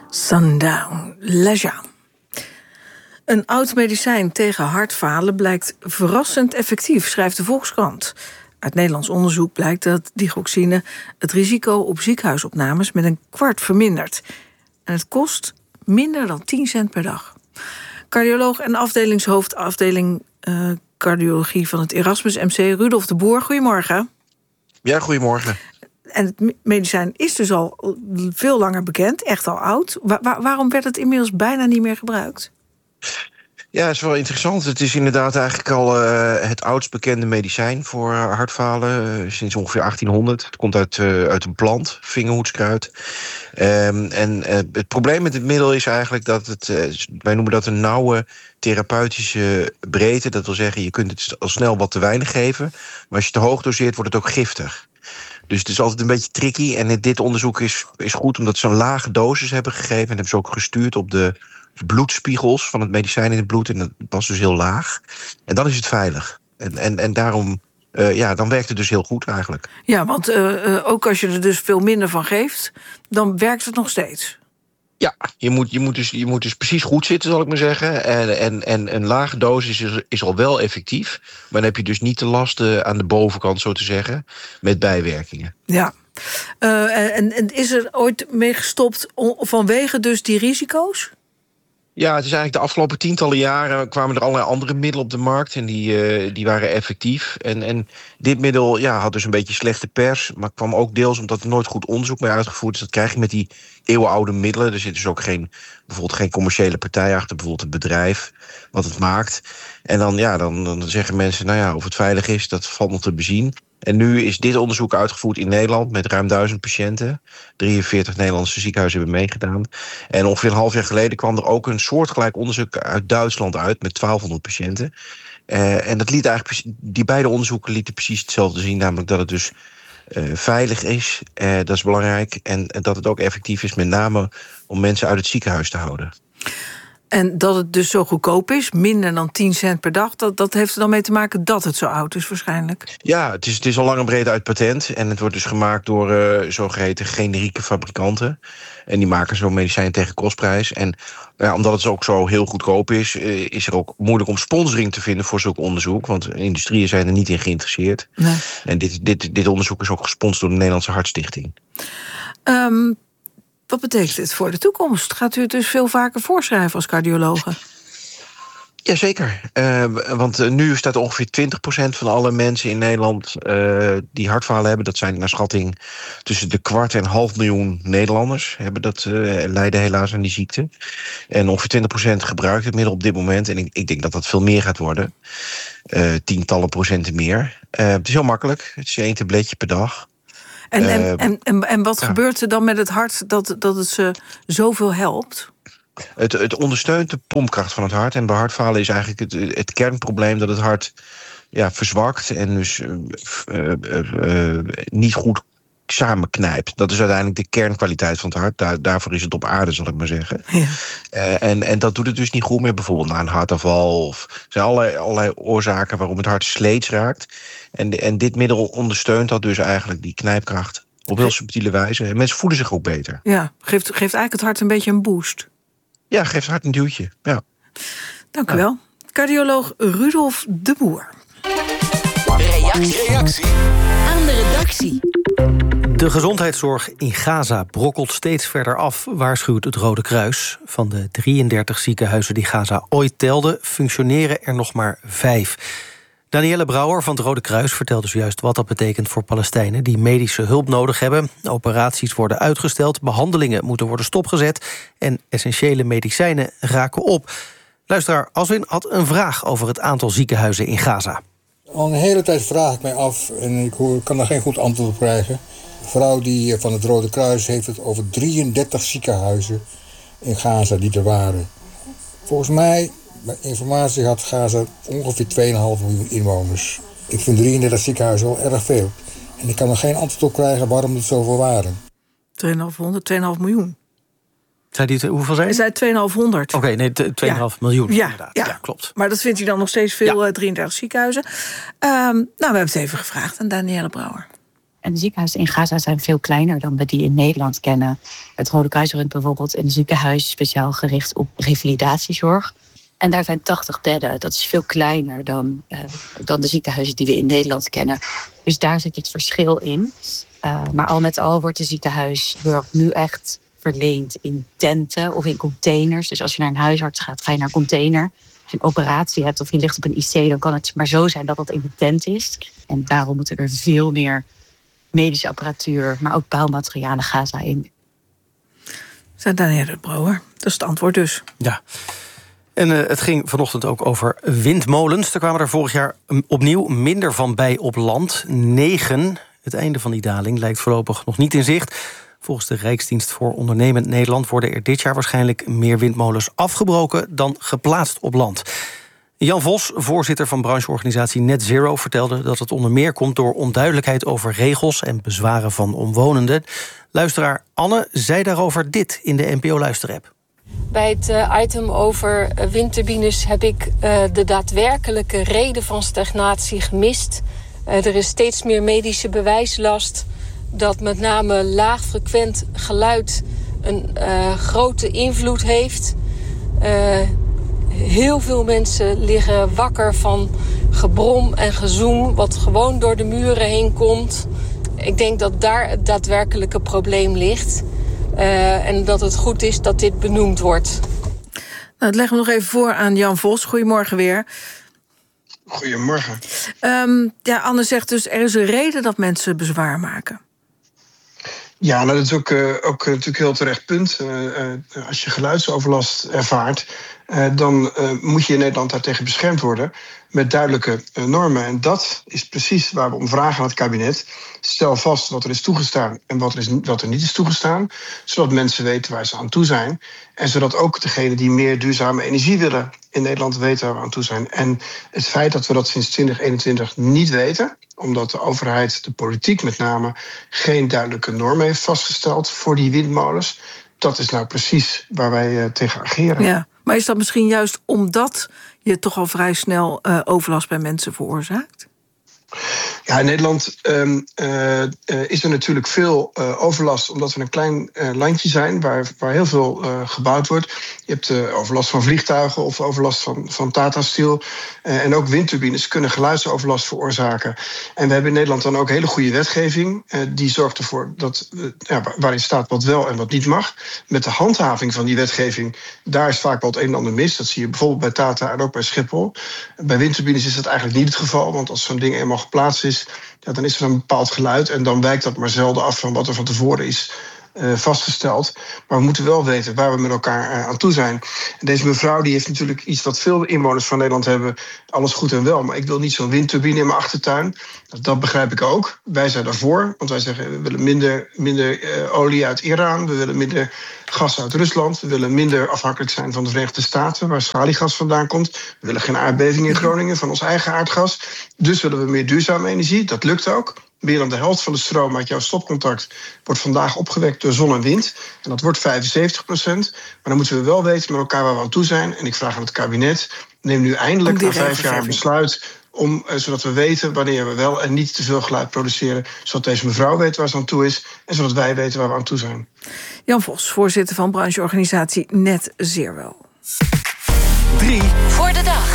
Sundown, Lejean. Een oud medicijn tegen hartfalen blijkt verrassend effectief, schrijft de Volkskrant. Uit Nederlands onderzoek blijkt dat digoxine het risico op ziekenhuisopnames met 1/4 vermindert. En het kost minder dan 10 cent per dag. Cardioloog en afdelingshoofd afdeling cardiologie van het Erasmus MC, Rudolf de Boer. Goedemorgen. Ja, goedemorgen. En het medicijn is dus al veel langer bekend, echt al oud. Waarom werd het inmiddels bijna niet meer gebruikt? Ja, het is wel interessant. Het is inderdaad eigenlijk al het oudst bekende medicijn voor hartfalen. Sinds ongeveer 1800. Het komt uit een plant, vingerhoedskruid. Het probleem met het middel is eigenlijk dat wij noemen dat een nauwe therapeutische breedte. Dat wil zeggen, je kunt het al snel wat te weinig geven. Maar als je te hoog doseert, wordt het ook giftig. Dus het is altijd een beetje tricky. En dit onderzoek is goed omdat ze een lage dosis hebben gegeven. En hebben ze ook gestuurd op de bloedspiegels van het medicijn in het bloed. En dat was dus heel laag. En dan is het veilig. En daarom, dan werkt het dus heel goed eigenlijk. Ja, want ook als je er dus veel minder van geeft, dan werkt het nog steeds. Ja, je moet dus precies goed zitten, zal ik maar zeggen. En een lage dosis is al wel effectief. Maar dan heb je dus niet de lasten aan de bovenkant, zo te zeggen, met bijwerkingen. Ja. En is er ooit mee gestopt vanwege dus die risico's? Ja, het is eigenlijk de afgelopen tientallen jaren kwamen er allerlei andere middelen op de markt. En die waren effectief. En dit middel had dus een beetje slechte pers. Maar kwam ook deels omdat er nooit goed onderzoek mee uitgevoerd is. Dat krijg je met die eeuwenoude middelen. Er zit dus ook bijvoorbeeld geen commerciële partij achter. Bijvoorbeeld een bedrijf wat het maakt. En dan zeggen mensen, of het veilig is, dat valt nog te bezien. En nu is dit onderzoek uitgevoerd in Nederland met ruim 1000 patiënten. 43 Nederlandse ziekenhuizen hebben meegedaan. En ongeveer een half jaar geleden kwam er ook een soortgelijk onderzoek uit Duitsland uit met 1200 patiënten. En dat liet eigenlijk, die beide onderzoeken lieten precies hetzelfde zien, namelijk dat het dus veilig is. Dat is belangrijk. En dat het ook effectief is, met name om mensen uit het ziekenhuis te houden. En dat het dus zo goedkoop is, minder dan 10 cent per dag, dat heeft er dan mee te maken dat het zo oud is waarschijnlijk? Ja, het is al lang en breed uit patent. En het wordt dus gemaakt door zogeheten generieke fabrikanten. En die maken zo'n medicijn tegen kostprijs. En omdat het ook zo heel goedkoop is, is er ook moeilijk om sponsoring te vinden voor zulk onderzoek. Want industrieën zijn er niet in geïnteresseerd. Nee. En dit onderzoek is ook gesponsord door de Nederlandse Hartstichting. Wat betekent dit voor de toekomst? Gaat u het dus veel vaker voorschrijven als cardiologe? Jazeker. Want nu staat ongeveer 20% van alle mensen in Nederland die hartfalen hebben. Dat zijn naar schatting tussen de 250.000 Nederlanders lijden helaas aan die ziekte. En ongeveer 20% gebruikt het middel op dit moment. En ik denk dat dat veel meer gaat worden. Tientallen procenten meer. Het is heel makkelijk. Het is 1 tabletje per dag. En wat gebeurt er dan met het hart dat het ze zoveel helpt? Het ondersteunt de pompkracht van het hart. En bij hartfalen is eigenlijk het kernprobleem dat het hart verzwakt en dus niet goed samenknijpt. Dat is uiteindelijk de kernkwaliteit van het hart. Daarvoor is het op aarde, zal ik maar zeggen. Ja. En dat doet het dus niet goed meer. Bijvoorbeeld na een hartaanval. Of er zijn allerlei oorzaken waarom het hart sleets raakt. En dit middel ondersteunt dat dus eigenlijk, die knijpkracht, op heel subtiele wijze. En mensen voelen zich ook beter. Ja, geeft eigenlijk het hart een beetje een boost. Ja, geeft het hart een duwtje. Ja. Dank u wel. Cardioloog Rudolf de Boer. Reactie aan de redactie. De gezondheidszorg in Gaza brokkelt steeds verder af, waarschuwt het Rode Kruis. Van de 33 ziekenhuizen die Gaza ooit telde, functioneren er nog maar 5. Danielle Brouwer van het Rode Kruis vertelde zojuist wat dat betekent voor Palestijnen die medische hulp nodig hebben. Operaties worden uitgesteld, behandelingen moeten worden stopgezet en essentiële medicijnen raken op. Luisteraar Aswin had een vraag over het aantal ziekenhuizen in Gaza. Al een hele tijd vraag ik mij af, en ik kan daar geen goed antwoord op krijgen. De vrouw van het Rode Kruis heeft het over 33 ziekenhuizen in Gaza die er waren. Volgens mij, bij informatie had Gaza ongeveer 2,5 miljoen inwoners. Ik vind 33 ziekenhuizen wel erg veel. En ik kan er geen antwoord op krijgen waarom het zoveel waren. 2,5 miljoen. Hoeveel zei hij? Hij zei 2,500. Oké, nee, 2,5 miljoen. Ja, inderdaad. ja, klopt. Maar dat vindt hij dan nog steeds veel, 33 ziekenhuizen. We hebben het even gevraagd aan Danielle Brouwer. En de ziekenhuizen in Gaza zijn veel kleiner dan we die in Nederland kennen. Het Rode Kruis runt bijvoorbeeld een ziekenhuis speciaal gericht op revalidatiezorg. En daar zijn 80 bedden. Dat is veel kleiner dan de ziekenhuizen die we in Nederland kennen. Dus daar zit het verschil in. Maar al met al wordt de ziekenhuiszorg nu echt verleend in tenten of in containers. Dus als je naar een huisarts gaat, ga je naar een container. Als je een operatie hebt of je ligt op een IC, dan kan het maar zo zijn dat dat in de tent is. En daarom moeten er veel meer medische apparatuur, maar ook bouwmaterialen Gaza in. Zijn Danielle de Brouwer. Dat is het antwoord dus. Ja. En het ging vanochtend ook over windmolens. Er kwamen er vorig jaar opnieuw minder van bij op land. 9. Het einde van die daling lijkt voorlopig nog niet in zicht. Volgens de Rijksdienst voor Ondernemend Nederland worden er dit jaar waarschijnlijk meer windmolens afgebroken dan geplaatst op land. Jan Vos, voorzitter van brancheorganisatie Net Zero, vertelde dat het onder meer komt door onduidelijkheid over regels en bezwaren van omwonenden. Luisteraar Anne zei daarover dit in de NPO-luisterapp. Bij het item over windturbines heb ik de daadwerkelijke reden van stagnatie gemist. Er is steeds meer medische bewijslast dat met name laagfrequent geluid een grote invloed heeft. Heel veel mensen liggen wakker van gebrom en gezoem wat gewoon door de muren heen komt. Ik denk dat daar het daadwerkelijke probleem ligt. En dat het goed is dat dit benoemd wordt. Nou, dat leggen we nog even voor aan Jan Vos. Goedemorgen weer. Goedemorgen. Anne zegt dus, er is een reden dat mensen bezwaar maken. Ja, nou, dat is ook natuurlijk een heel terecht punt. Als je geluidsoverlast ervaart, dan moet je in Nederland daartegen beschermd worden met duidelijke normen. En dat is precies waar we om vragen aan het kabinet. Stel vast wat er is toegestaan en wat er niet is toegestaan, zodat mensen weten waar ze aan toe zijn. En zodat ook degenen die meer duurzame energie willen in Nederland weten waar we aan toe zijn. En het feit dat we dat sinds 2021 niet weten, omdat de overheid, de politiek met name, geen duidelijke norm heeft vastgesteld voor die windmolens, dat is nou precies waar wij tegen ageren. Ja, maar is dat misschien juist omdat je toch al vrij snel overlast bij mensen veroorzaakt? Ja, in Nederland is er natuurlijk veel overlast, omdat we een klein landje zijn waar heel veel gebouwd wordt. Je hebt overlast van vliegtuigen of overlast van Tata Steel. En ook windturbines kunnen geluidsoverlast veroorzaken. En we hebben in Nederland dan ook hele goede wetgeving. Die zorgt ervoor dat waarin staat wat wel en wat niet mag. Met de handhaving van die wetgeving, daar is vaak wel het een en ander mis. Dat zie je bijvoorbeeld bij Tata en ook bij Schiphol. Bij windturbines is dat eigenlijk niet het geval, want als zo'n ding eenmaal geplaatst is, ja, dan is er een bepaald geluid en dan wijkt dat maar zelden af van wat er van tevoren is vastgesteld. Maar we moeten wel weten waar we met elkaar aan toe zijn. En deze mevrouw die heeft natuurlijk iets wat veel inwoners van Nederland hebben. Alles goed en wel, maar ik wil niet zo'n windturbine in mijn achtertuin. Dat begrijp ik ook. Wij zijn daarvoor, want wij zeggen we willen minder olie uit Iran. We willen minder gas uit Rusland. We willen minder afhankelijk zijn van de Verenigde Staten, waar schaliegas vandaan komt. We willen geen aardbeving in Groningen van ons eigen aardgas. Dus willen we meer duurzame energie. Dat lukt ook. Meer dan de helft van de stroom uit jouw stopcontact wordt vandaag opgewekt door zon en wind. En dat wordt 75%. Maar dan moeten we wel weten met elkaar waar we aan toe zijn. En ik vraag aan het kabinet, neem nu eindelijk na 5 jaar een besluit zodat we weten wanneer we wel en niet te veel geluid produceren. Zodat deze mevrouw weet waar ze aan toe is. En zodat wij weten waar we aan toe zijn. Jan Vos, voorzitter van brancheorganisatie Net Zero. 3 voor de dag.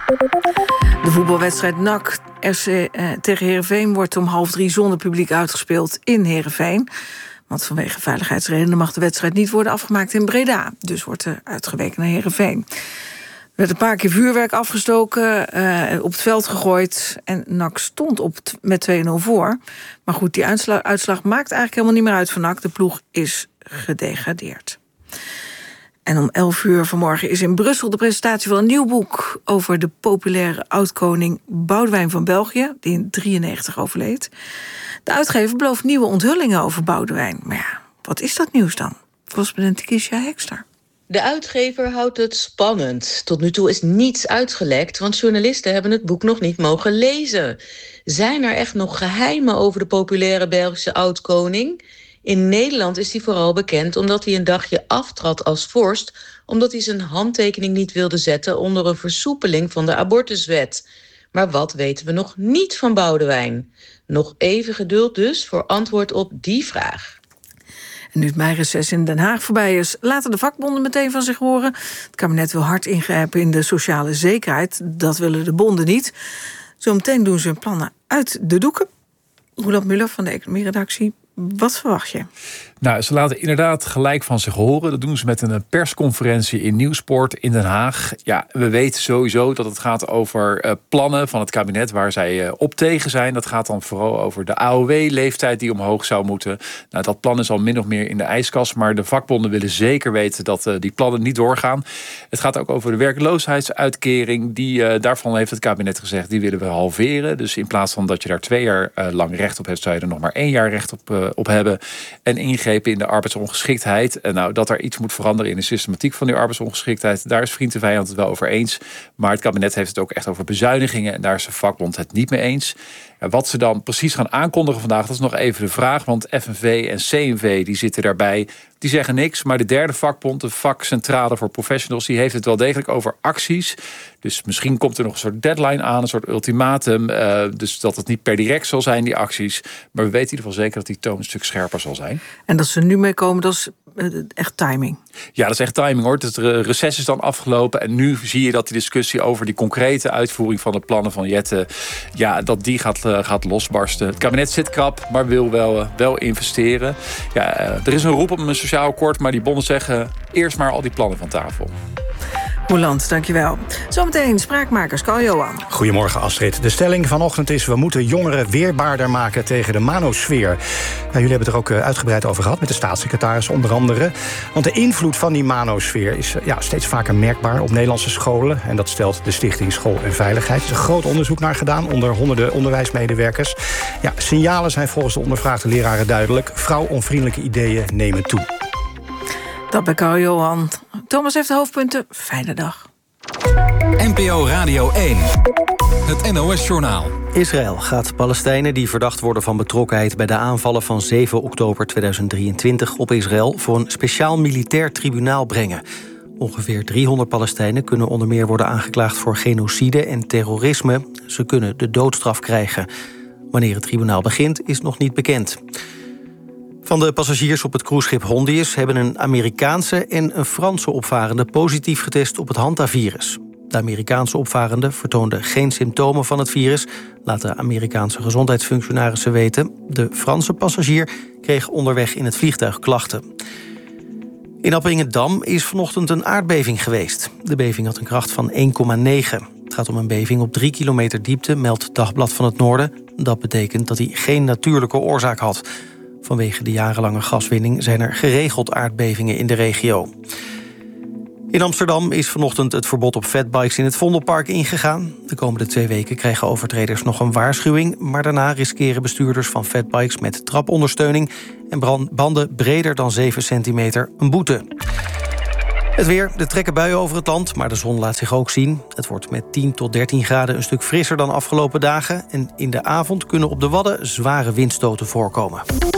De voetbalwedstrijd NAC tegen Heerenveen wordt om 2:30 zonder publiek uitgespeeld in Heerenveen. Want vanwege veiligheidsredenen mag de wedstrijd niet worden afgemaakt in Breda. Dus wordt er uitgeweken naar Heerenveen. Er werd een paar keer vuurwerk afgestoken, op het veld gegooid. En NAC stond met 2-0 voor. Maar goed, die uitslag maakt eigenlijk helemaal niet meer uit voor NAC. De ploeg is gedegradeerd. En om 11:00 vanmorgen is in Brussel de presentatie van een nieuw boek over de populaire oud-koning Boudewijn van België, die in 1993 overleed. De uitgever belooft nieuwe onthullingen over Boudewijn. Maar ja, wat is dat nieuws dan? Correspondent Kisha Hekster. De uitgever houdt het spannend. Tot nu toe is niets uitgelekt, want journalisten hebben het boek nog niet mogen lezen. Zijn er echt nog geheimen over de populaire Belgische oud-koning? In Nederland is hij vooral bekend omdat hij een dagje aftrad als vorst, omdat hij zijn handtekening niet wilde zetten onder een versoepeling van de abortuswet. Maar wat weten we nog niet van Boudewijn? Nog even geduld dus voor antwoord op die vraag. En nu het meireces in Den Haag voorbij is, laten de vakbonden meteen van zich horen. Het kabinet wil hard ingrijpen in de sociale zekerheid. Dat willen de bonden niet. Zometeen doen ze hun plannen uit de doeken. Roland Muller van de economieredactie. Wat verwacht je? Nou, ze laten inderdaad gelijk van zich horen. Dat doen ze met een persconferentie in Nieuwsport in Den Haag. Ja, we weten sowieso dat het gaat over plannen van het kabinet waar zij op tegen zijn. Dat gaat dan vooral over de AOW-leeftijd die omhoog zou moeten. Nou, dat plan is al min of meer in de ijskast. Maar de vakbonden willen zeker weten dat die plannen niet doorgaan. Het gaat ook over de werkloosheidsuitkering. Daarvan heeft het kabinet gezegd, die willen we halveren. Dus in plaats van dat je daar 2 jaar lang recht op hebt, zou je er nog maar 1 jaar recht op hebben. En ingrepen in de arbeidsongeschiktheid. En nou, dat er iets moet veranderen in de systematiek van die arbeidsongeschiktheid, daar is vriend en vijand het wel over eens. Maar het kabinet heeft het ook echt over bezuinigingen en daar is de vakbond het niet mee eens. Ja, wat ze dan precies gaan aankondigen vandaag, dat is nog even de vraag. Want FNV en CNV die zitten daarbij. Die zeggen niks, maar de derde vakbond, de vakcentrale voor professionals, die heeft het wel degelijk over acties. Dus misschien komt er nog een soort deadline aan, een soort ultimatum. Dus dat het niet per direct zal zijn, die acties. Maar we weten in ieder geval zeker dat die toon een stuk scherper zal zijn. En dat ze er nu mee komen, dat is echt timing. Ja, dat is echt timing hoor. Het reces is dan afgelopen. En nu zie je dat die discussie over die concrete uitvoering van de plannen van Jette, ja, dat die gaat losbarsten. Het kabinet zit krap, maar wil wel investeren. Ja, er is een roep op een sociaal akkoord, maar die bonden zeggen eerst maar al die plannen van tafel. Roland, dankjewel. Zometeen spraakmakers Carl-Johan. Goedemorgen Astrid. De stelling vanochtend is: we moeten jongeren weerbaarder maken tegen de manosfeer. Nou, jullie hebben het er ook uitgebreid over gehad met de staatssecretaris onder andere. Want de invloed van die manosfeer is steeds vaker merkbaar op Nederlandse scholen. En dat stelt de Stichting School en Veiligheid. Er is een groot onderzoek naar gedaan onder honderden onderwijsmedewerkers. Ja, signalen zijn volgens de ondervraagde leraren duidelijk. Vrouwonvriendelijke ideeën nemen toe. Dat bij Carl-Johan. Thomas heeft de hoofdpunten. Fijne dag. NPO Radio 1. Het NOS-journaal. Israël gaat Palestijnen die verdacht worden van betrokkenheid bij de aanvallen van 7 oktober 2023 op Israël voor een speciaal militair tribunaal brengen. Ongeveer 300 Palestijnen kunnen onder meer worden aangeklaagd voor genocide en terrorisme. Ze kunnen de doodstraf krijgen. Wanneer het tribunaal begint is nog niet bekend. Van de passagiers op het cruiseschip Hondius hebben een Amerikaanse en een Franse opvarende positief getest op het hantavirus. De Amerikaanse opvarende vertoonde geen symptomen van het virus, laten Amerikaanse gezondheidsfunctionarissen weten. De Franse passagier kreeg onderweg in het vliegtuig klachten. In Appingedam is vanochtend een aardbeving geweest. De beving had een kracht van 1,9. Het gaat om een beving op 3 kilometer diepte, meldt Dagblad van het Noorden. Dat betekent dat hij geen natuurlijke oorzaak had. Vanwege de jarenlange gaswinning zijn er geregeld aardbevingen in de regio. In Amsterdam is vanochtend het verbod op fatbikes in het Vondelpark ingegaan. De komende 2 weken krijgen overtreders nog een waarschuwing, maar daarna riskeren bestuurders van fatbikes met trapondersteuning en banden breder dan 7 centimeter een boete. Het weer, er trekken buien over het land, maar de zon laat zich ook zien. Het wordt met 10 tot 13 graden een stuk frisser dan afgelopen dagen. En in de avond kunnen op de Wadden zware windstoten voorkomen.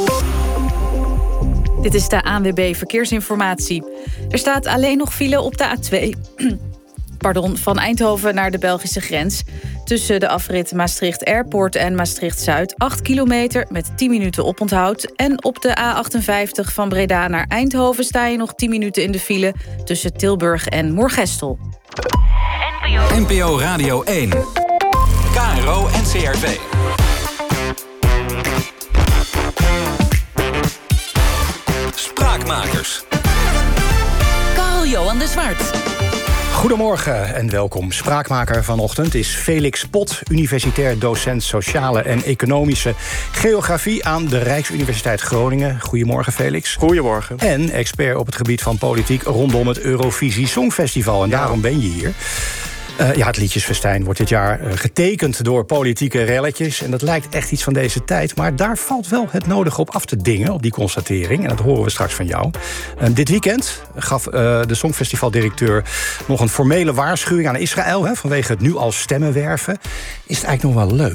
Dit is de ANWB Verkeersinformatie. Er staat alleen nog file op de A2. Van Eindhoven naar de Belgische grens. Tussen de afrit Maastricht Airport en Maastricht Zuid 8 kilometer met 10 minuten oponthoud. En op de A58 van Breda naar Eindhoven sta je nog 10 minuten in de file tussen Tilburg en Moergestel. NPO Radio 1. KRO NCRV. Spraakmakers. Carl-Johan de Zwart. Goedemorgen en welkom. Spraakmaker vanochtend is Felix Pot, universitair docent sociale en economische geografie aan de Rijksuniversiteit Groningen. Goedemorgen, Felix. Goedemorgen. En expert op het gebied van politiek rondom het Eurovisie Songfestival. En daarom ben je hier. Het Liedjesfestijn wordt dit jaar getekend door politieke relletjes. En dat lijkt echt iets van deze tijd. Maar daar valt wel het nodige op af te dingen, op die constatering. En dat horen we straks van jou. Dit weekend gaf de Songfestivaldirecteur nog een formele waarschuwing aan Israël, vanwege het nu al stemmen werven. Is het eigenlijk nog wel leuk?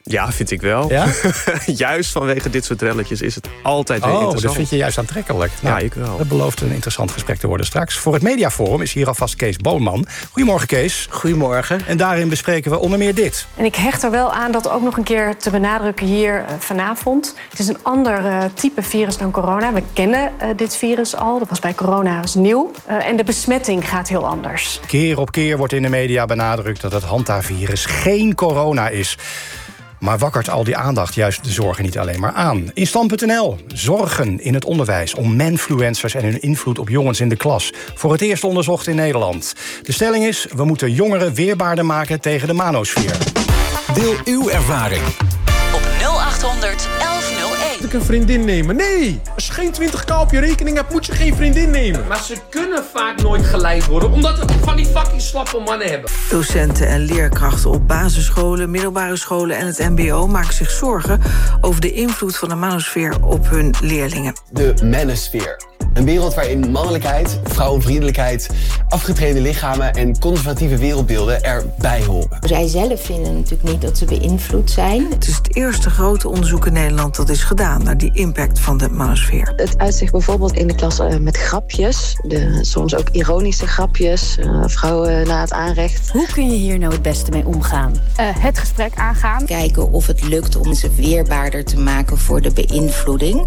Ja, vind ik wel. Ja? Juist vanwege dit soort relletjes is het altijd weer interessant. Dat vind je juist aantrekkelijk. Nou, ja, ik wel. Dat belooft een interessant gesprek te worden straks. Voor het Mediaforum is hier alvast Kees Boonman. Goedemorgen, Kees. Goedemorgen. En daarin bespreken we onder meer dit. En ik hecht er wel aan dat ook nog een keer te benadrukken hier vanavond. Het is een ander type virus dan corona. We kennen dit virus al. Dat was bij corona nieuw. En de besmetting gaat heel anders. Keer op keer wordt in de media benadrukt dat het hantavirus geen corona is. Maar wakkert al die aandacht juist de zorgen niet alleen maar aan. In Stand.nl, zorgen in het onderwijs om manfluencers en hun invloed op jongens in de klas. Voor het eerst onderzocht in Nederland. De stelling is, we moeten jongeren weerbaarder maken tegen de manosfeer. Deel uw ervaring. Op 0800 1101. Moet ik een vriendin nemen? Nee! Als je geen 20k op je rekening hebt, moet je geen vriendin nemen. Maar ze kunnen vaak nooit geleid worden, omdat we van die fucking slappe mannen hebben. Docenten en leerkrachten op basisscholen, middelbare scholen en het mbo maken zich zorgen over de invloed van de manosfeer op hun leerlingen. De manosphere. Een wereld waarin mannelijkheid, vrouwenvriendelijkheid, afgetreden lichamen en conservatieve wereldbeelden erbij horen. Zij zelf vinden natuurlijk niet dat ze beïnvloed zijn. Het is het eerste grote onderzoek in Nederland dat is gedaan naar die impact van de manosfeer. Het uitzicht bijvoorbeeld in de klas met grapjes, soms ook ironische grapjes, vrouwen na het aanrecht. Hoe kun je hier nou het beste mee omgaan? Het gesprek aangaan. Kijken of het lukt om ze weerbaarder te maken voor de beïnvloeding.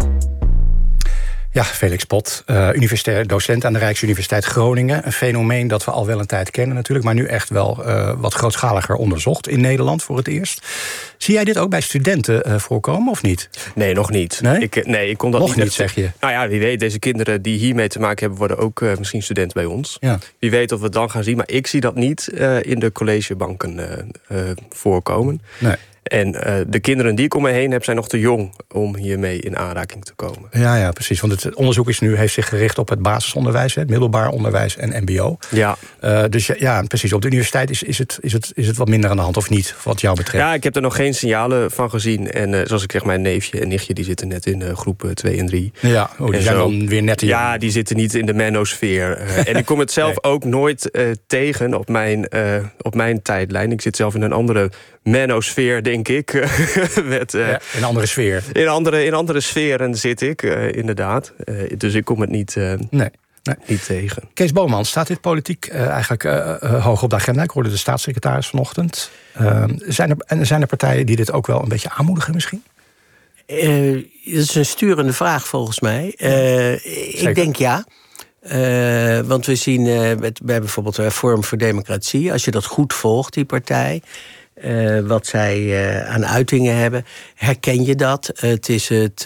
Ja, Felix Pot, universitair docent aan de Rijksuniversiteit Groningen. Een fenomeen dat we al wel een tijd kennen natuurlijk, maar nu echt wel wat grootschaliger onderzocht in Nederland voor het eerst. Zie jij dit ook bij studenten voorkomen of niet? Nee, nog niet. Nee? Ik kon dat nog niet, zeg je? Nou ja, wie weet, deze kinderen die hiermee te maken hebben, worden ook misschien studenten bij ons. Ja. Wie weet of we het dan gaan zien, maar ik zie dat niet in de collegebanken voorkomen. Nee. En de kinderen die ik om me heen heb, zijn nog te jong om hiermee in aanraking te komen. Ja, precies. Want het onderzoek heeft zich gericht op het basisonderwijs, het middelbaar onderwijs en mbo. Ja. Dus ja, precies. Op de universiteit is het wat minder aan de hand, of niet, wat jou betreft? Ja, ik heb er nog geen signalen van gezien. En zoals ik zeg, mijn neefje en nichtje die zitten net in groep 2 en 3. Ja, die zijn dan weer net te jong. Ja, die zitten niet in de manosfeer. En ik kom het zelf ook nooit tegen op mijn tijdlijn. Ik zit zelf in een andere manosfeer, denk ik. Een andere sfeer. In andere sferen zit ik, inderdaad. Dus ik kom het niet tegen. Kees Boonman, staat dit politiek eigenlijk hoog op de agenda? Ik hoorde de staatssecretaris vanochtend. Zijn er partijen die dit ook wel een beetje aanmoedigen misschien? Dat is een sturende vraag volgens mij. Ik denk ja. Want we zien bij bijvoorbeeld Forum voor Democratie, als je dat goed volgt, die partij, wat zij aan uitingen hebben, herken je dat. Het is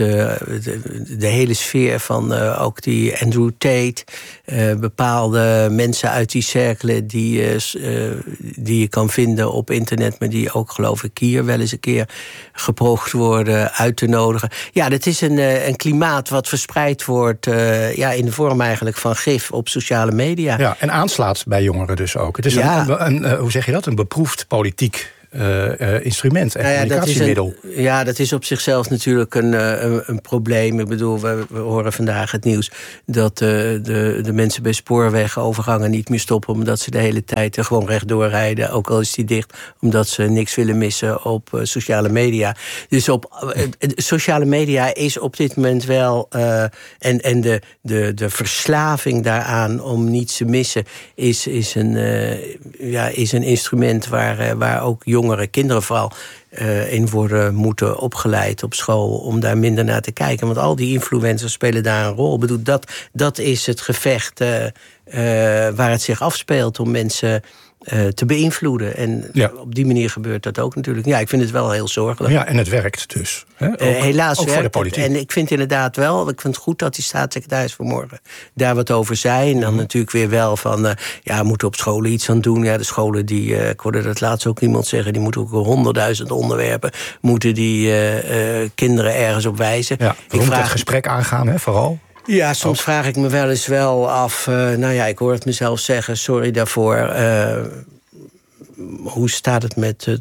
de hele sfeer van ook die Andrew Tate, bepaalde mensen uit die cirkelen die je kan vinden op internet, maar die ook, geloof ik, hier wel eens een keer gepoogd worden uit te nodigen. Ja, dat is een klimaat wat verspreid wordt in de vorm eigenlijk van gif op sociale media. Ja, en aanslaat bij jongeren dus ook. Het is hoe zeg je dat? Een beproefd politiek instrument en communicatiemiddel. Dat is op zichzelf natuurlijk een probleem. Ik bedoel, we horen vandaag het nieuws dat de mensen bij spoorwegovergangen niet meer stoppen, omdat ze de hele tijd er gewoon rechtdoor rijden, ook al is die dicht, omdat ze niks willen missen op sociale media. Dus op sociale media is op dit moment wel en de verslaving daaraan om niets te missen is een instrument waar ook jongere kinderen vooral in worden moeten opgeleid op school om daar minder naar te kijken. Want al die influencers spelen daar een rol. Ik bedoel, dat is het gevecht waar het zich afspeelt om mensen te beïnvloeden. En op die manier gebeurt dat ook natuurlijk. Ja, ik vind het wel heel zorgelijk. Ja, en het werkt dus. Helaas ook werkt voor de politiek. En ik vind inderdaad wel, ik vind het goed dat die staatssecretaris vanmorgen daar wat over zei. En dan natuurlijk weer wel van, we moeten op scholen iets aan doen. Ja, de scholen ik hoorde dat laatst ook iemand zeggen, die moeten ook 100.000 onderwerpen, moeten die kinderen ergens op wijzen. Ja, het gesprek aangaan, vooral. Ja, soms vraag ik me wel eens wel af, ik hoor het mezelf zeggen, sorry daarvoor. Hoe staat het met het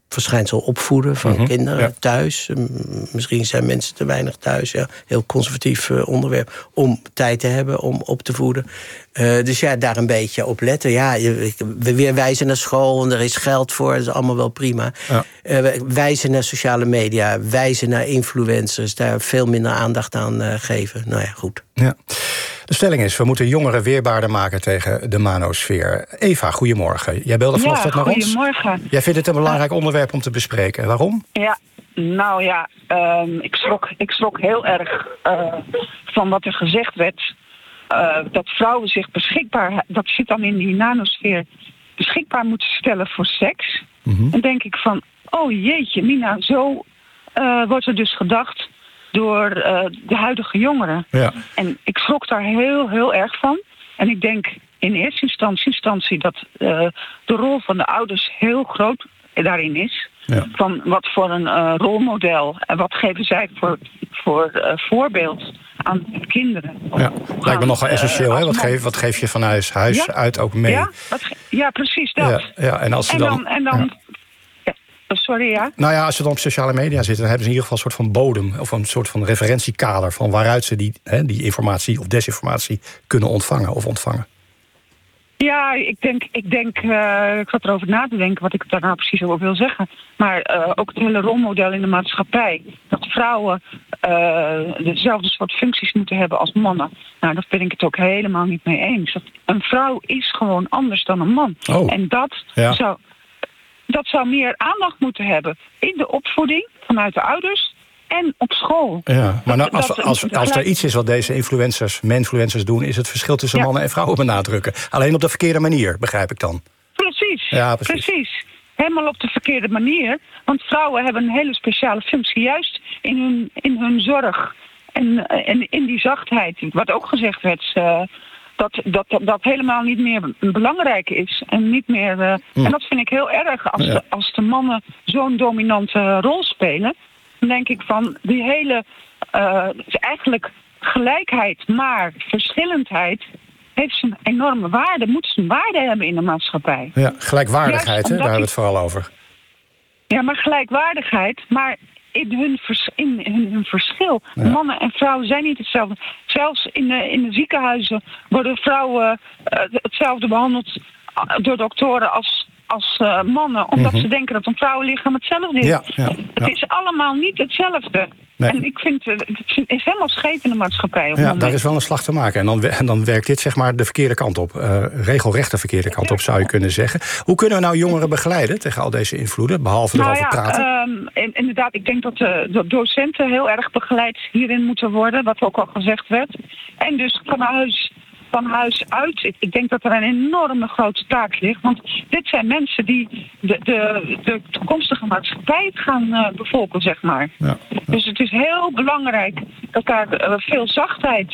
verschijnsel opvoeden van kinderen thuis. Misschien zijn mensen te weinig thuis. Ja. Heel conservatief onderwerp om tijd te hebben om op te voeden. Dus daar een beetje op letten. Ja, we weer wijzen naar school en er is geld voor. Dat is allemaal wel prima. Ja. Wijzen naar sociale media, wijzen naar influencers. Daar veel minder aandacht aan geven. Nou ja, goed. Ja. De stelling is, we moeten jongeren weerbaarder maken tegen de manosfeer. Eva, goedemorgen. Jij belde vanochtend naar ons. Goedemorgen. Jij vindt het een belangrijk onderwerp om te bespreken. Waarom? Ja, nou ja, ik schrok heel erg van wat er gezegd werd. Dat vrouwen zich beschikbaar, dat zit dan in die nanosfeer, beschikbaar moeten stellen voor seks. Dan denk ik van, oh jeetje, Mina, zo wordt er dus gedacht door de huidige jongeren. Ja. En ik schrok daar heel, heel erg van. En ik denk in eerste instantie dat de rol van de ouders heel groot daarin is. Ja. Van wat voor een rolmodel en wat geven zij voor voorbeeld aan kinderen. Ja, lijkt me nogal essentieel. Hè? Wat geef je van huis uit ook mee? Ja, precies dat. Ja, en als ze dan sorry, ja? Nou ja, als ze dan op sociale media zitten, dan hebben ze in ieder geval een soort van bodem of een soort van referentiekader van waaruit ze die informatie of desinformatie kunnen ontvangen. Ja, ik zat erover na te denken wat ik daar nou precies over wil zeggen. Maar ook het hele rolmodel in de maatschappij. Dat vrouwen dezelfde soort functies moeten hebben als mannen. Nou, daar ben ik het ook helemaal niet mee eens. Een vrouw is gewoon anders dan een man. Oh. En dat zou meer aandacht moeten hebben in de opvoeding vanuit de ouders en op school. Ja, maar als er iets is wat deze influencers doen, is het verschil tussen mannen en vrouwen benadrukken. Alleen op de verkeerde manier, begrijp ik dan. Precies, ja, precies. Helemaal op de verkeerde manier. Want vrouwen hebben een hele speciale functie, juist in hun zorg en in die zachtheid. Wat ook gezegd werd, dat helemaal niet meer belangrijk is. En niet meer. En dat vind ik heel erg als de mannen zo'n dominante rol spelen. Dan denk ik van die hele eigenlijk gelijkheid, maar verschillendheid heeft een enorme waarde, moet een waarde hebben in de maatschappij. Ja, gelijkwaardigheid, daar hebben we het vooral over. Ja, maar gelijkwaardigheid, maar in hun verschil. Ja. Mannen en vrouwen zijn niet hetzelfde. Zelfs in de ziekenhuizen worden vrouwen hetzelfde behandeld door doktoren als mannen. Omdat ze denken dat een vrouwenlichaam hetzelfde is. Ja. Het is allemaal niet hetzelfde. Nee. En ik vind het is helemaal scheef in de maatschappij. Ja, daar is wel een slag te maken. En dan werkt dit zeg maar de verkeerde kant op. Regelrecht de verkeerde kant op, zou je kunnen zeggen. Hoe kunnen we nou jongeren begeleiden tegen al deze invloeden? Behalve erover praten. Inderdaad, ik denk dat de docenten heel erg begeleid hierin moeten worden. Wat ook al gezegd werd. En dus van huis uit. Ik denk dat er een enorme grote taak ligt. Want dit zijn mensen die de toekomstige maatschappij gaan bevolken, zeg maar. Ja. Dus het is heel belangrijk dat daar veel zachtheid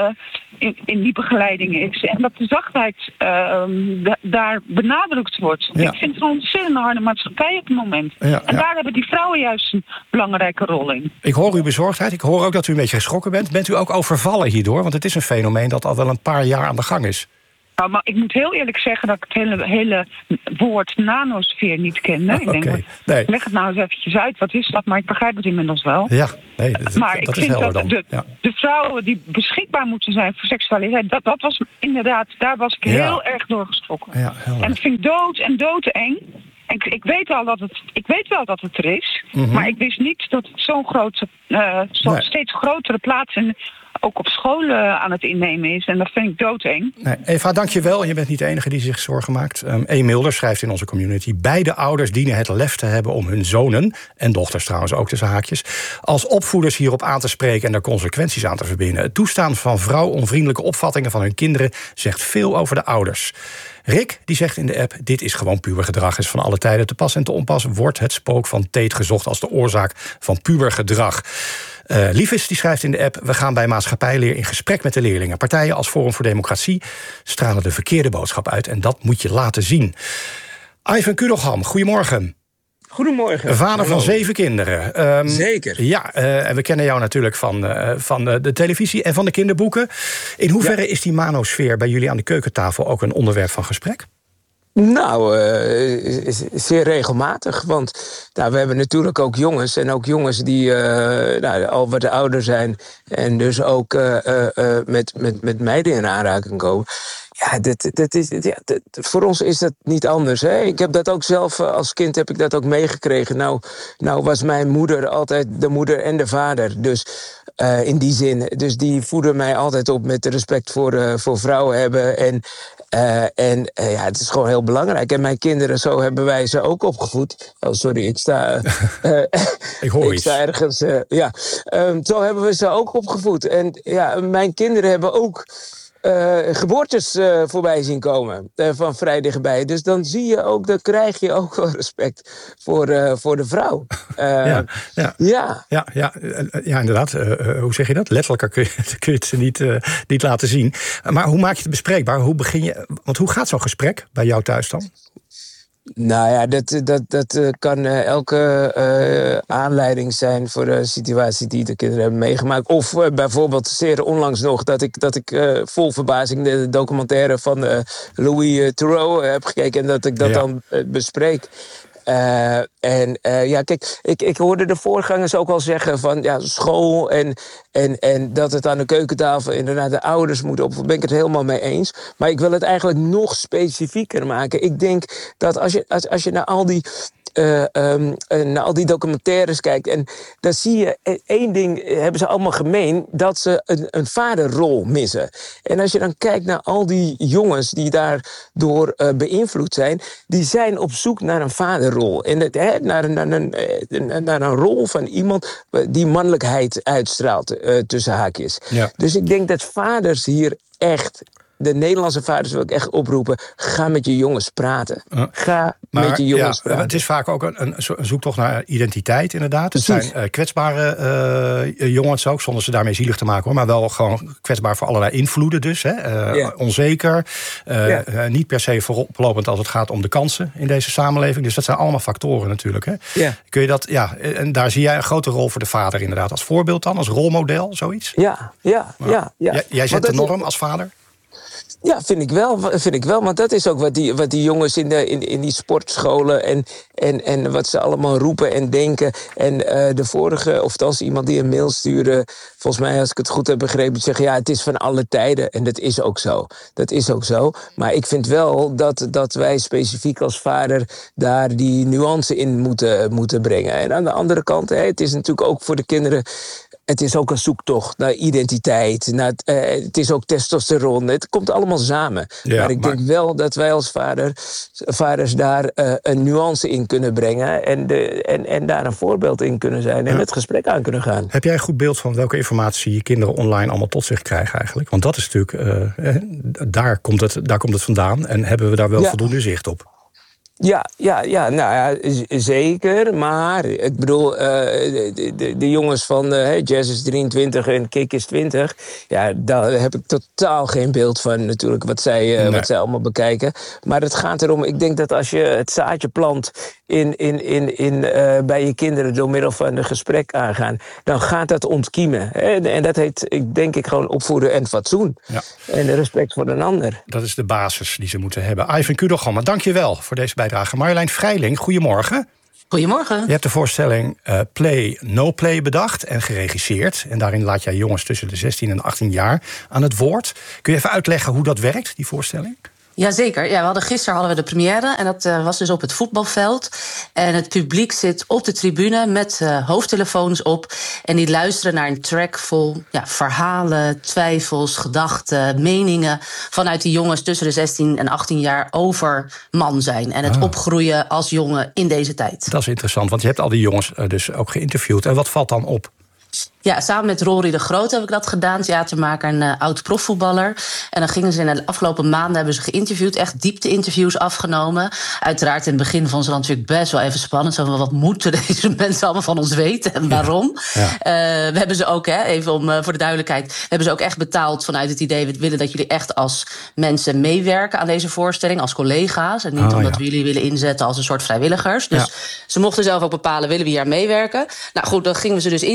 in die begeleiding is. En dat de zachtheid daar benadrukt wordt. Ja. Ik vind het een ontzettend harde maatschappij op het moment. Ja, en daar hebben die vrouwen juist een belangrijke rol in. Ik hoor uw bezorgdheid. Ik hoor ook dat u een beetje geschrokken bent. Bent u ook overvallen hierdoor? Want het is een fenomeen dat al wel een paar jaar aan de gang is. Nou, maar ik moet heel eerlijk zeggen dat ik het hele woord nanosfeer niet kende. Ik denk, leg het nou eens eventjes uit, wat is dat? Maar ik begrijp het inmiddels wel. Ja, nee, maar ik vind dat de vrouwen die beschikbaar moeten zijn voor seksualiteit, dat was inderdaad, daar was ik heel erg door geschrokken. Ja, en dat vind ik doodeng. Ik weet wel dat het er is, maar ik wist niet dat het zo'n grote, steeds grotere plaats ook op scholen aan het innemen is. En dat vind ik doodeng. Nee, Eva, dank je wel. Je bent niet de enige die zich zorgen maakt. Mulder schrijft in onze community: beide ouders dienen het lef te hebben om hun zonen, en dochters trouwens ook tussen haakjes, als opvoeders hierop aan te spreken en er consequenties aan te verbinden. Het toestaan van vrouwonvriendelijke opvattingen van hun kinderen zegt veel over de ouders. Rick die zegt in de app: dit is gewoon pubergedrag, is van alle tijden te pas en te onpas. Wordt het spook van Teet gezocht als de oorzaak van pubergedrag. Liefes die schrijft in de app: we gaan bij maatschappijleer in gesprek met de leerlingen. Partijen als Forum voor Democratie stralen de verkeerde boodschap uit en dat moet je laten zien. Ivan Kudelham, goedemorgen. Goedemorgen. Vader van 7 kinderen. Zeker. Ja, en we kennen jou natuurlijk van de televisie en van de kinderboeken. In hoeverre is die manosfeer bij jullie aan de keukentafel ook een onderwerp van gesprek? Nou, zeer regelmatig. Want we hebben natuurlijk ook jongens. En ook jongens die al wat ouder zijn. En dus ook met meiden in aanraking komen. Ja, voor ons is dat niet anders. Hè? Ik heb dat ook zelf, als kind heb ik dat ook meegekregen. Nou was mijn moeder altijd de moeder en de vader. Dus in die zin. Dus die voeden mij altijd op met respect voor vrouwen hebben. En het is gewoon heel belangrijk. En mijn kinderen, zo hebben wij ze ook opgevoed. Oh, sorry, ik sta... ik hoor iets. Sta ergens... zo hebben we ze ook opgevoed. En mijn kinderen hebben ook... geboortes voorbij zien komen van vrij dichtbij. Dus dan dan krijg je ook wel respect voor de vrouw. Ja, inderdaad. Hoe zeg je dat? Letterlijk kun je het ze niet laten zien. Maar hoe maak je het bespreekbaar? Hoe begin je? Want hoe gaat zo'n gesprek bij jou thuis dan? Nou ja, dat kan elke aanleiding zijn voor een situatie die de kinderen hebben meegemaakt. Of bijvoorbeeld zeer onlangs nog dat ik vol verbazing de documentaire van Louis Theroux heb gekeken en dat ik dat dan bespreek. Kijk, ik hoorde de voorgangers ook al zeggen van school en dat het aan de keukentafel inderdaad de ouders moeten op. Daar ben ik het helemaal mee eens. Maar ik wil het eigenlijk nog specifieker maken. Ik denk dat als je naar al die documentaires kijkt, en dan zie je één ding hebben ze allemaal gemeen, dat ze een vaderrol missen. En als je dan kijkt naar al die jongens die daardoor beïnvloed zijn, die zijn op zoek naar een vaderrol. En naar een rol van iemand die mannelijkheid uitstraalt, tussen haakjes. Ja. Dus ik denk dat vaders hier echt... De Nederlandse vaders wil ik echt oproepen. Ga met je jongens praten. Met je jongens praten. Het is vaak ook een zoektocht naar identiteit, inderdaad. Het zijn kwetsbare jongens ook, zonder ze daarmee zielig te maken, hoor. Maar wel gewoon kwetsbaar voor allerlei invloeden dus. Onzeker. Niet per se vooroplopend als het gaat om de kansen in deze samenleving. Dus dat zijn allemaal factoren natuurlijk. Hè. Ja. Kun je dat, en daar zie jij een grote rol voor de vader inderdaad. Als voorbeeld dan, als rolmodel, zoiets? Ja. Jij zet de norm als vader? Ja, vind ik wel. Want dat is ook wat die jongens in die sportscholen en wat ze allemaal roepen en denken. En de vorige, of althans iemand die een mail stuurde, volgens mij, als ik het goed heb begrepen, zeggen het is van alle tijden. En dat is ook zo. Maar ik vind wel dat wij specifiek als vader daar die nuance in moeten brengen. En aan de andere kant, het is natuurlijk ook voor de kinderen. Het is ook een zoektocht naar identiteit. Het is ook testosteron. Het komt allemaal samen. Ja, maar ik denk wel dat wij als vaders daar een nuance in kunnen brengen. En daar een voorbeeld in kunnen zijn. En het gesprek aan kunnen gaan. Heb jij een goed beeld van welke informatie je kinderen online allemaal tot zich krijgen eigenlijk? Want dat is natuurlijk... daar komt het vandaan. En hebben we daar wel voldoende zicht op? Zeker. Maar ik bedoel, de jongens van Jazz is 23 en Kik is 20... daar heb ik totaal geen beeld van natuurlijk wat zij allemaal bekijken. Maar het gaat erom, ik denk dat als je het zaadje plant bij je kinderen door middel van een gesprek aangaan, dan gaat dat ontkiemen. En dat heet, denk ik, gewoon opvoeden en fatsoen. Ja. En respect voor een ander. Dat is de basis die ze moeten hebben. Ivan Kudogama, dank je wel voor deze bijdrage. Marjolein Vrijling, goedemorgen. Goedemorgen. Je hebt de voorstelling Play No Play bedacht en geregisseerd. En daarin laat jij jongens tussen de 16 en 18 jaar aan het woord. Kun je even uitleggen hoe dat werkt, die voorstelling? Jazeker. Gisteren hadden we de première en dat was dus op het voetbalveld. En het publiek zit op de tribune met hoofdtelefoons op. En die luisteren naar een track vol verhalen, twijfels, gedachten, meningen vanuit die jongens tussen de 16 en 18 jaar over man zijn. En het opgroeien als jongen in deze tijd. Dat is interessant, want je hebt al die jongens dus ook geïnterviewd. En wat valt dan op? Ja, samen met Rory de Groot heb ik dat gedaan, theatermaker en oud-profvoetballer. En dan gingen ze in de afgelopen maanden hebben ze geïnterviewd, echt diepte-interviews afgenomen. Uiteraard in het begin vonden ze dan natuurlijk best wel even spannend. Zo van, wat moeten deze mensen allemaal van ons weten en waarom? Ja. We hebben ze ook, even voor de duidelijkheid, we hebben ze ook echt betaald vanuit het idee, we willen dat jullie echt als mensen meewerken aan deze voorstelling, als collega's. En niet omdat we jullie willen inzetten als een soort vrijwilligers. Dus ze mochten zelf ook bepalen, willen we hier aan meewerken? Nou goed, dan gingen we ze dus interviewen.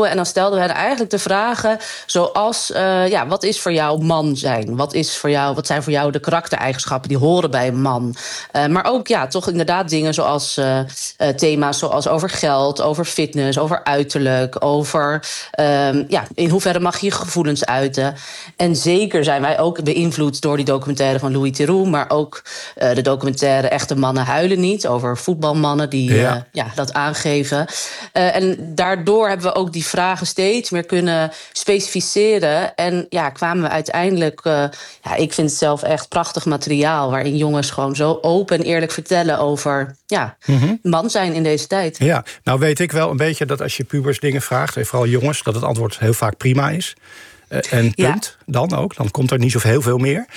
interviewen. En dan stelden we hen eigenlijk de vragen zoals... wat is voor jou man zijn? Wat zijn voor jou de karaktereigenschappen die horen bij een man? Maar ook toch inderdaad dingen zoals thema's zoals over geld, over fitness, over uiterlijk, over in hoeverre mag je gevoelens uiten. En zeker zijn wij ook beïnvloed door die documentaire van Louis Theroux, maar ook de documentaire Echte Mannen Huilen Niet, over voetbalmannen die dat aangeven. En daardoor hebben we ook die vragen steeds meer kunnen specificeren. En kwamen we uiteindelijk... ik vind het zelf echt prachtig materiaal, waarin jongens gewoon zo open en eerlijk vertellen over man zijn in deze tijd. Ja, nou weet ik wel een beetje dat als je pubers dingen vraagt, en vooral jongens, dat het antwoord heel vaak prima is. En punt, dan ook. Dan komt er niet zo heel veel meer.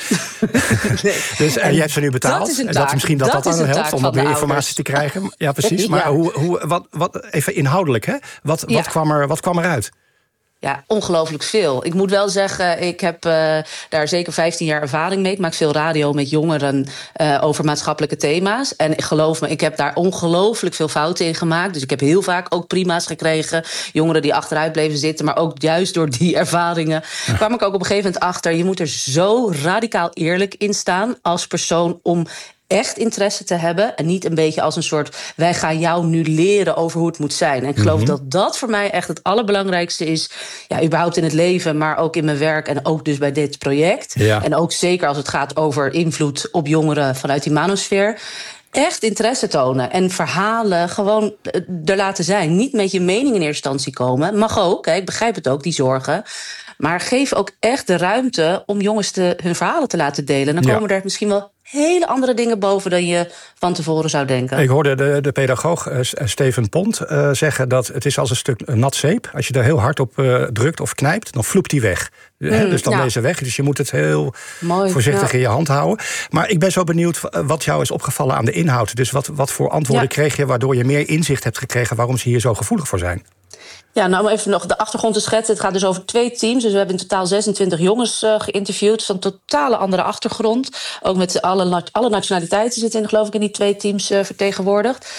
Dus jij hebt ze nu betaald. En dat is misschien dat dan helpt om wat meer informatie te krijgen. Ja, precies. Maar wat even inhoudelijk, hè? Wat kwam eruit? Ja, ongelooflijk veel. Ik moet wel zeggen, ik heb daar zeker 15 jaar ervaring mee. Ik maak veel radio met jongeren over maatschappelijke thema's. En geloof me, ik heb daar ongelooflijk veel fouten in gemaakt. Dus ik heb heel vaak ook prima's gekregen. Jongeren die achteruit bleven zitten. Maar ook juist door die ervaringen kwam ik ook op een gegeven moment achter. Je moet er zo radicaal eerlijk in staan als persoon om echt interesse te hebben. En niet een beetje als een soort, wij gaan jou nu leren over hoe het moet zijn. En ik geloof dat dat voor mij echt het allerbelangrijkste is. Ja, überhaupt in het leven, maar ook in mijn werk. En ook dus bij dit project. Ja. En ook zeker als het gaat over invloed op jongeren vanuit die manosfeer. Echt interesse tonen en verhalen gewoon er laten zijn. Niet met je mening in eerste instantie komen. Mag ook, ik begrijp het ook, die zorgen. Maar geef ook echt de ruimte om jongens hun verhalen te laten delen. En dan komen er misschien wel hele andere dingen boven dan je van tevoren zou denken. Ik hoorde de pedagoog Steven Pont zeggen dat het is als een stuk nat zeep. Als je er heel hard op drukt of knijpt, dan vloept die weg. Dus dan is ze weg. Dus je moet het heel voorzichtig in je hand houden. Maar ik ben zo benieuwd wat jou is opgevallen aan de inhoud. Dus wat voor antwoorden kreeg je waardoor je meer inzicht hebt gekregen waarom ze hier zo gevoelig voor zijn? Ja, nou om even nog de achtergrond te schetsen. Het gaat dus over 2 teams. Dus we hebben in totaal 26 jongens geïnterviewd. Van een totale andere achtergrond. Ook met alle nationaliteiten zitten geloof ik in die 2 teams vertegenwoordigd.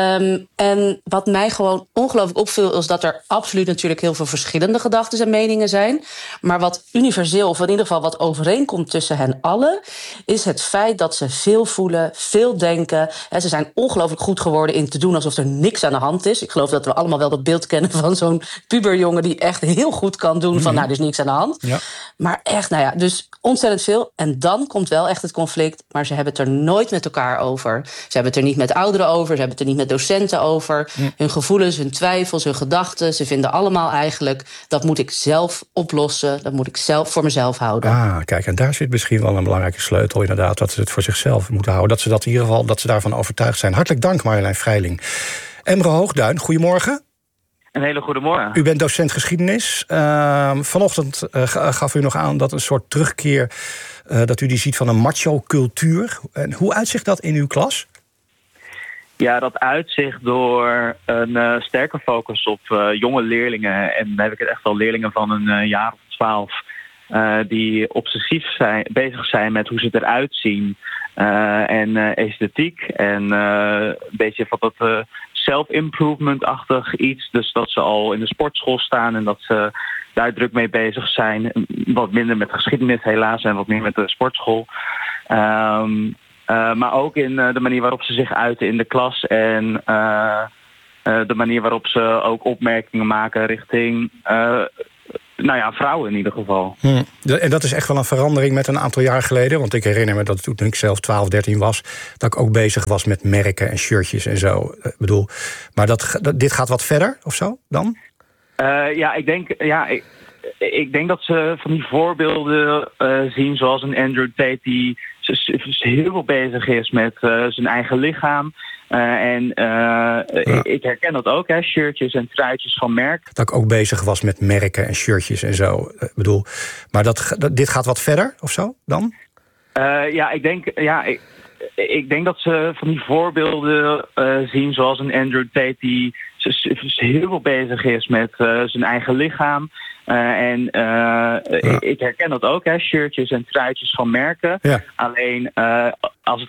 En wat mij gewoon ongelooflijk opviel is dat er absoluut natuurlijk heel veel verschillende gedachten en meningen zijn. Maar wat universeel, of in ieder geval wat overeenkomt tussen hen allen, is het feit dat ze veel voelen, veel denken. En ze zijn ongelooflijk goed geworden in te doen alsof er niks aan de hand is. Ik geloof dat we allemaal wel dat beeld kennen van zo'n puberjongen die echt heel goed kan doen van er is niks aan de hand. Ja. Maar echt, dus ontzettend veel. En dan komt wel echt het conflict, maar ze hebben het er nooit met elkaar over. Ze hebben het er niet met ouderen over, ze hebben het er niet met docenten over. Hun gevoelens, hun twijfels, hun gedachten. Ze vinden allemaal eigenlijk, dat moet ik zelf oplossen. Dat moet ik zelf voor mezelf houden. Ah, kijk, en daar zit misschien wel een belangrijke sleutel inderdaad. Dat ze het voor zichzelf moeten houden. Dat ze dat in ieder geval, dat ze daarvan overtuigd zijn. Hartelijk dank, Marjolein Freiling. Emre Hoogduin, goedemorgen. Een hele goede morgen. U bent docent geschiedenis. Vanochtend gaf u nog aan dat een soort terugkeer, dat u die ziet van een macho-cultuur. En hoe uitzicht dat in uw klas? Ja, dat uitzicht door een sterke focus op jonge leerlingen. En dan heb ik het echt al leerlingen van een jaar of 12... die obsessief bezig zijn met hoe ze eruit zien. En esthetiek. En een beetje van dat self-improvement-achtig iets. Dus dat ze al in de sportschool staan en dat ze daar druk mee bezig zijn. Wat minder met geschiedenis helaas en wat meer met de sportschool. Maar ook in de manier waarop ze zich uiten in de klas. En de manier waarop ze ook opmerkingen maken richting vrouwen in ieder geval. En dat is echt wel een verandering met een aantal jaar geleden. Want ik herinner me dat toen ik zelf 12, 13 was, dat ik ook bezig was met merken en shirtjes en zo. Ik bedoel, maar dit gaat wat verder of zo dan? Ik denk dat ze van die voorbeelden zien, zoals een Andrew Tate die heel veel bezig is met zijn eigen lichaam. Ik herken dat ook, hè, shirtjes en truitjes van merk. Dat ik ook bezig was met merken en shirtjes en zo. Ik bedoel, maar dit gaat wat verder of zo dan? Ik denk dat ze van die voorbeelden zien, zoals een Andrew Tate die heel veel bezig is met zijn eigen lichaam. Ik herken dat ook, hè, shirtjes en truitjes van merken. Ja. Alleen